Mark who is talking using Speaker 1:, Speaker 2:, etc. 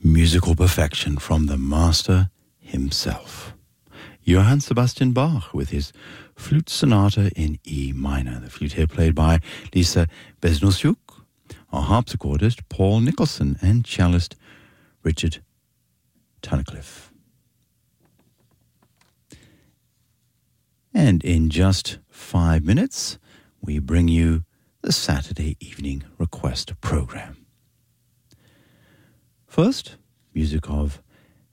Speaker 1: Musical perfection from the master himself. Johann Sebastian Bach with his flute sonata in E minor. The flute here played by Lisa Beznosyuk, our harpsichordist Paul Nicholson, and cellist Richard Tunnicliffe. And in just 5 minutes, we bring you the Saturday Evening Request program. First, music of